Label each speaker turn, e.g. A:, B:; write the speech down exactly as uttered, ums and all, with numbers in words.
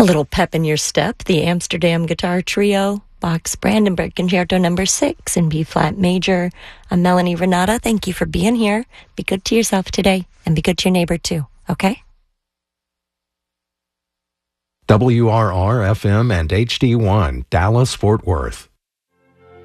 A: A little pep in your step, the Amsterdam Guitar Trio, Bach's Brandenburg Concerto number six in B-flat major. I'm Melanie Renata. Thank you for being here. Be good to yourself today, and be good to your neighbor too, okay?
B: W R R F M and H D one, Dallas, Fort Worth.